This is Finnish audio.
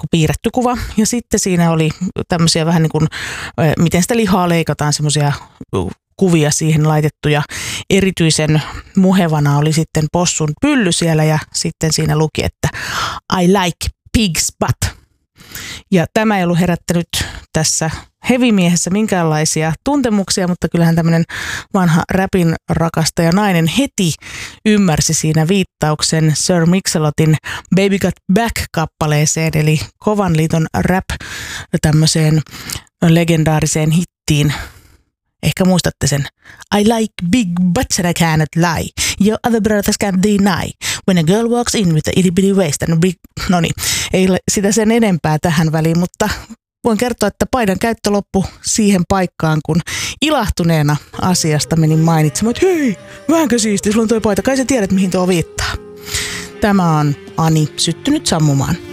piirretty kuva. Ja sitten siinä oli tämmöisiä vähän niin kuin, miten sitä lihaa leikataan, semmoisia kuvia siihen laitettuja. Erityisen muhevana oli sitten possun pylly siellä ja sitten siinä luki, että I like pig's butt. Ja tämä ei ollut herättänyt tässä heavy-miehessä minkäänlaisia tuntemuksia, mutta kyllähän tämmöinen vanha räpin rakastaja nainen heti ymmärsi siinä viittauksen Sir Mix-a-Lotin Baby Got Back-kappaleeseen, eli Kovan liiton rap tämmöiseen legendaariseen hittiin. Ehkä muistatte sen. I like big butts and I cannot lie. Your other brothers can't deny. When a girl walks in with a itty bitty waist and a big... Noniin, ei ole sitä sen enempää tähän väliin, mutta voin kertoa, että paidan käyttö loppui siihen paikkaan, kun ilahtuneena asiasta menin mainitsemaan, että hei, vähänkö siisti, sulla on toi paita, kai sä tiedät mihin tuo viittaa. Tämä on Ani syttynyt sammumaan.